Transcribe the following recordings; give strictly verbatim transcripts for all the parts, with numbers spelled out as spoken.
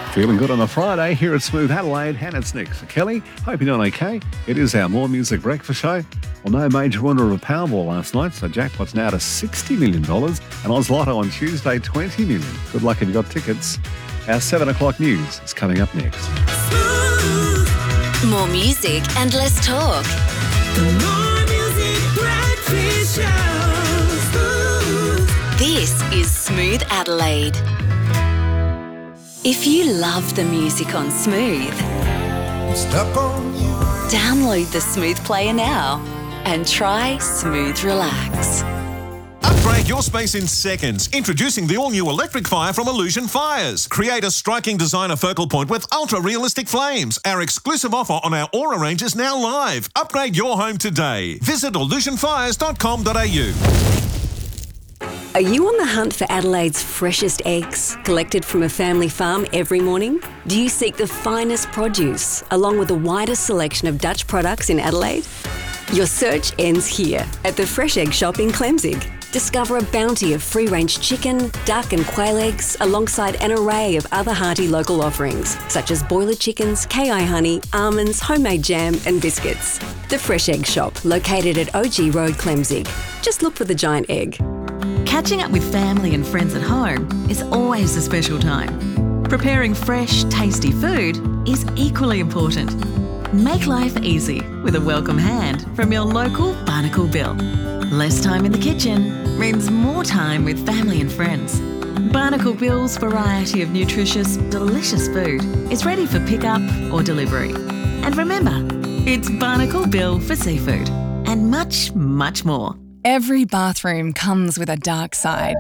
Feeling good on a Friday here at Smooth Adelaide, and it's Nick. So Kelly, hope you're doing okay. It is our More Music Breakfast Show. Well, no major winner of a Powerball last night, so jackpot's now to sixty million dollars, and Oz Lotto on Tuesday, twenty million dollars. Good luck if you've got tickets. Our seven o'clock news is coming up next. More music and less talk. More Music Breakfast Show. This is Smooth Adelaide. If you love the music on Smooth, Stuck on you. download the Smooth Player now and try Smooth Relax. Upgrade your space in seconds. Introducing the all-new electric fire from Illusion Fires. Create a striking designer focal point with ultra-realistic flames. Our exclusive offer on our Aura range is now live. Upgrade your home today. Visit illusion fires dot com dot a u. Are you on the hunt for Adelaide's freshest eggs, collected from a family farm every morning? Do you seek the finest produce, along with the widest selection of Dutch products in Adelaide? Your search ends here, at the Fresh Egg Shop in Clemzig. Discover a bounty of free-range chicken, duck and quail eggs, alongside an array of other hearty local offerings, such as boiler chickens, K I honey, almonds, homemade jam and biscuits. The Fresh Egg Shop, located at O G Road, Clemzig. Just look for the giant egg. Catching up with family and friends at home is always a special time. Preparing fresh, tasty food is equally important. Make life easy with a welcome hand from your local Barnacle Bill. Less time in the kitchen means more time with family and friends. Barnacle Bill's variety of nutritious, delicious food is ready for pickup or delivery. And remember, it's Barnacle Bill for seafood and much, much more. Every bathroom comes with a dark side.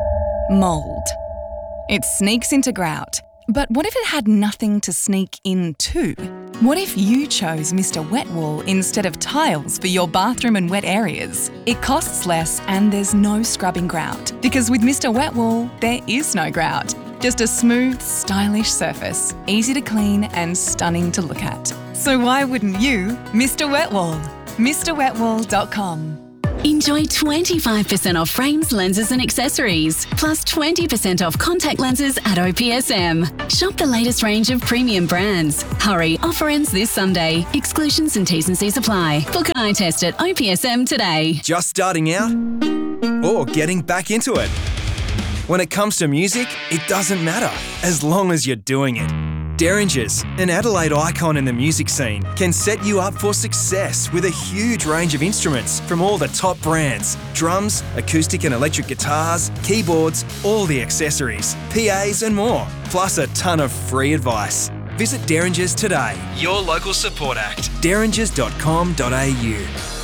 Mould. It sneaks into grout. But what if it had nothing to sneak into? What if you chose Mister Wet Wool instead of tiles for your bathroom and wet areas? It costs less and there's no scrubbing grout. Because with Mister Wet Wool, there is no grout. Just a smooth, stylish surface, easy to clean and stunning to look at. So why wouldn't you, Mister Wet Wool? Mr wet wool dot com. Enjoy twenty-five percent off frames, lenses and accessories, plus twenty percent off contact lenses at O P S M. Shop the latest range of premium brands. Hurry, offer ends this Sunday. Exclusions and T's and C's apply. Book an eye test at O P S M today. Just starting out or getting back into it? When it comes to music, it doesn't matter, as long as you're doing it. Derringers, an Adelaide icon in the music scene, can set you up for success with a huge range of instruments from all the top brands. Drums, acoustic and electric guitars, keyboards, all the accessories, P As and more, plus a ton of free advice. Visit Derringers today, your local support act, derringers dot com dot a u.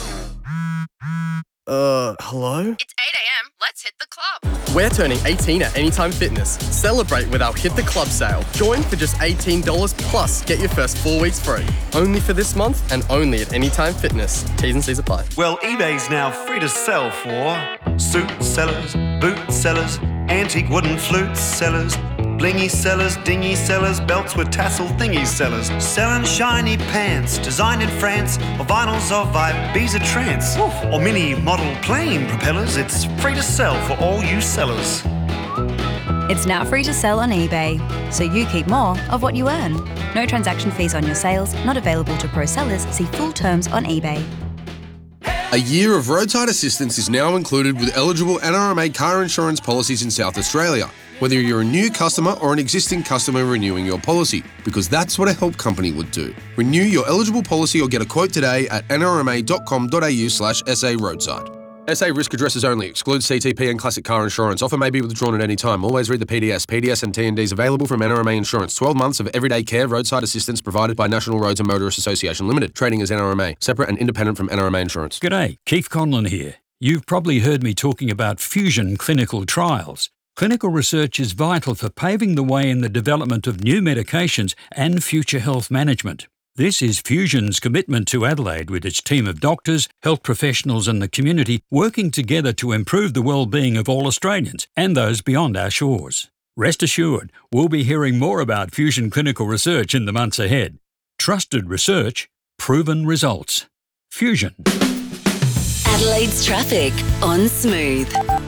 Uh, hello? It's eight a.m. Let's hit the club. We're turning eighteen at Anytime Fitness. Celebrate with our Hit the Club sale. Join for just eighteen dollars plus get your first four weeks free. Only for this month and only at Anytime Fitness. T's and C's apply. Well, eBay's now free to sell for suit sellers, boot sellers, antique wooden flute sellers, blingy sellers, dingy sellers, belts with tassel thingy sellers, selling shiny pants, designed in France, or vinyls of Ibiza trance, or mini model plane propellers. It's free to sell for all you sellers. It's now free to sell on eBay, so you keep more of what you earn. No transaction fees on your sales, not available to pro sellers. See full terms on eBay. A year of roadside assistance is now included with eligible N R M A car insurance policies in South Australia, whether you're a new customer or an existing customer renewing your policy, because that's what a help company would do. Renew your eligible policy or get a quote today at n r m a dot com dot a u slash s a roadside. S A risk addresses only. Excludes C T P and classic car insurance. Offer may be withdrawn at any time. Always read the P D S. P D S and T and Ds available from N R M A Insurance. twelve months of everyday care roadside assistance provided by National Roads and Motorists Association Limited. Trading as N R M A. Separate and independent from N R M A Insurance. G'day, Keith Conlon here. You've probably heard me talking about Fusion clinical trials. Clinical research is vital for paving the way in the development of new medications and future health management. This is Fusion's commitment to Adelaide with its team of doctors, health professionals and the community working together to improve the well-being of all Australians and those beyond our shores. Rest assured, we'll be hearing more about Fusion clinical research in the months ahead. Trusted research, proven results. Fusion. Adelaide's traffic on Smooth.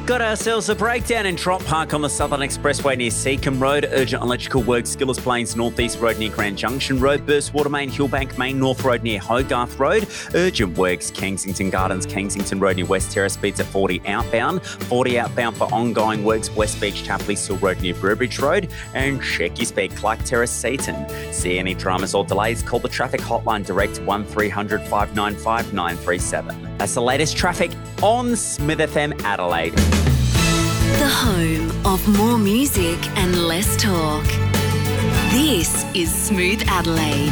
Got ourselves a breakdown in Trott Park on the Southern Expressway near Seacombe Road. Urgent electrical work, Skillers Plains North East Road near Grand Junction Road. Burst water main, Hillbank Main North Road near Hogarth Road. Urgent works, Kensington Gardens, Kensington Road near West Terrace. Speeds at forty outbound. forty outbound for ongoing works, West Beach Tapley Hill Road near Burbridge Road. And check your speed, Clark Terrace, Seaton. See any dramas or delays, call the traffic hotline direct one three hundred, five nine five, nine three seven. That's the latest traffic on Smith F M Adelaide. The home of more music and less talk. This is Smooth Adelaide.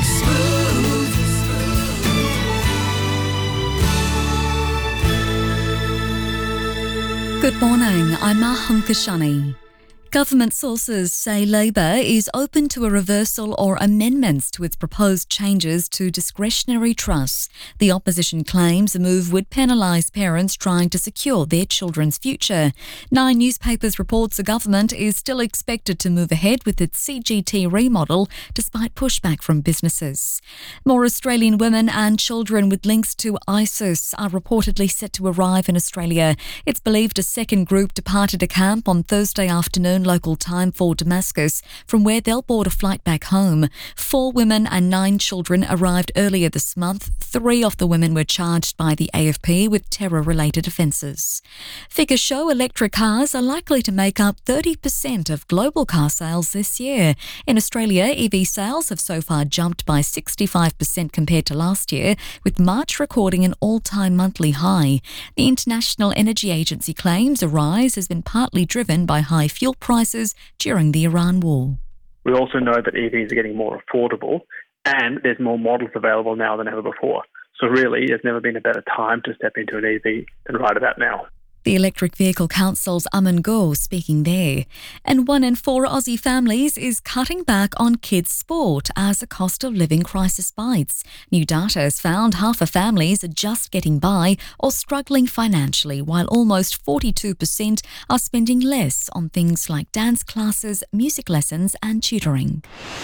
Good morning, I'm Maham Kashani. Government sources say Labor is open to a reversal or amendments to its proposed changes to discretionary trusts. The opposition claims the move would penalise parents trying to secure their children's future. Nine Newspapers reports the government is still expected to move ahead with its C G T remodel despite pushback from businesses. More Australian women and children with links to ISIS are reportedly set to arrive in Australia. It's believed a second group departed a camp on Thursday afternoon local time for Damascus, from where they'll board a flight back home. Four women and nine children arrived earlier this month. Three of the women were charged by the A F P with terror-related offences. Figures show electric cars are likely to make up thirty percent of global car sales this year. In Australia, E V sales have so far jumped by sixty-five percent compared to last year, with March recording an all-time monthly high. The International Energy Agency claims a rise has been partly driven by high fuel prices prices during the Iran war. We also know that E Vs are getting more affordable and there's more models available now than ever before. So really, there's never been a better time to step into an E V than right about now. The Electric Vehicle Council's Aman Go speaking there. And one in four Aussie families is cutting back on kids' sport as the cost of living crisis bites. New data has found half of families are just getting by or struggling financially, while almost forty-two percent are spending less on things like dance classes, music lessons and tutoring.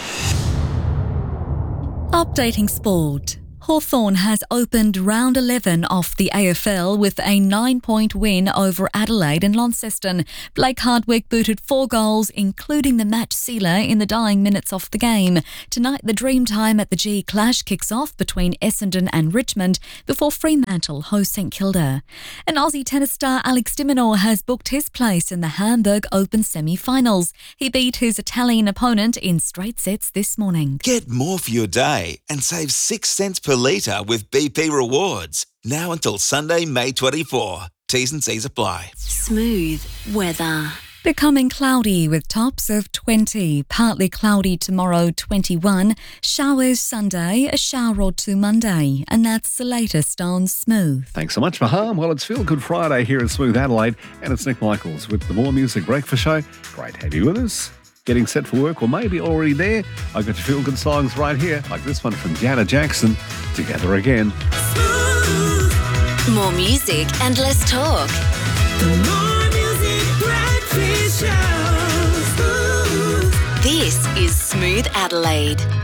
Updating sport. Hawthorn has opened round eleven of the A F L with a nine-point win over Adelaide and Launceston. Blake Hardwick booted four goals, including the match sealer in the dying minutes of the game. Tonight, the Dreamtime at the G Clash kicks off between Essendon and Richmond before Fremantle host St Kilda. And Aussie tennis star Alex de Minaur has booked his place in the Hamburg Open semi-finals. He beat his Italian opponent in straight sets this morning. Get more for your day and save six cents per litre with B P Rewards. Now until Sunday, May twenty-fourth. T's and C's apply. Smooth weather. Becoming cloudy with tops of twenty. Partly cloudy tomorrow, twenty-one. Showers Sunday, a shower or two Monday. And that's the latest on Smooth. Thanks so much, Maham. Well, it's Feel Good Friday here at Smooth Adelaide, and it's Nick Michaels with the More Music Breakfast Show. Great to have you with us. Getting set for work or maybe already there, I've got your feel good songs right here, like this one from Janet Jackson, Together Again. More music and less talk. More music breakfast show. This is Smooth Adelaide.